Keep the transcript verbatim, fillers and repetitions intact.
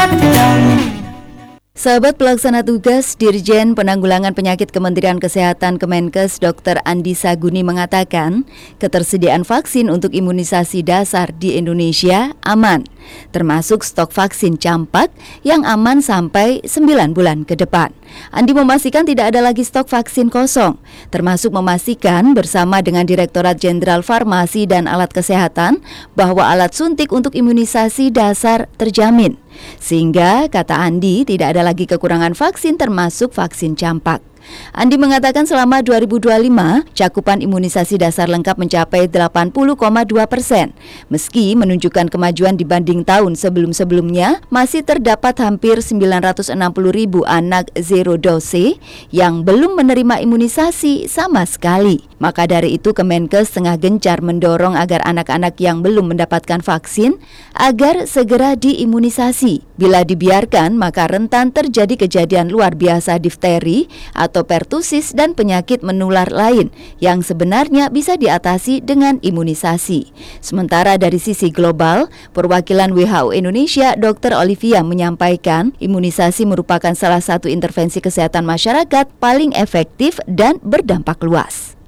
Sahabat pelaksana tugas Dirjen Penanggulangan Penyakit Kementerian Kesehatan Kemenkes Dokter Andi Saguni mengatakan ketersediaan vaksin untuk imunisasi dasar di Indonesia aman, termasuk stok vaksin campak yang aman sampai sembilan bulan ke depan. Andi memastikan tidak ada lagi stok vaksin kosong, termasuk memastikan bersama dengan Direktorat Jenderal Farmasi dan Alat Kesehatan bahwa alat suntik untuk imunisasi dasar terjamin. Sehingga, kata Andi, tidak ada lagi kekurangan vaksin termasuk vaksin campak. Andi mengatakan selama dua ribu dua puluh lima, cakupan imunisasi dasar lengkap mencapai delapan puluh koma dua persen. Meski menunjukkan kemajuan dibanding tahun sebelum-sebelumnya, masih terdapat hampir sembilan ratus enam puluh ribu anak zero dose yang belum menerima imunisasi sama sekali. Maka dari itu Kemenkes tengah gencar mendorong agar anak-anak yang belum mendapatkan vaksin agar segera diimunisasi. Bila dibiarkan, maka rentan terjadi kejadian luar biasa difteri atau pertusis dan penyakit menular lain yang sebenarnya bisa diatasi dengan imunisasi. Sementara dari sisi global, perwakilan W H O Indonesia Dokter Olivia menyampaikan imunisasi merupakan salah satu intervensi kesehatan masyarakat paling efektif dan berdampak luas.